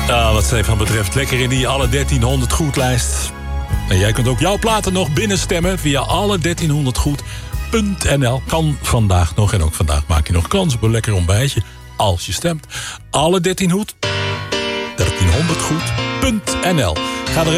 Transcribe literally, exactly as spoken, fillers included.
Ja, wat Stefan betreft, lekker in die alle dertienhonderd goed-lijst. En jij kunt ook jouw platen nog binnenstemmen via alle dertienhonderd goed punt n l. Kan vandaag nog en ook vandaag maak je nog kans op een lekker ontbijtje als je stemt. Alle dertienhonderd goed punt n l. Ga er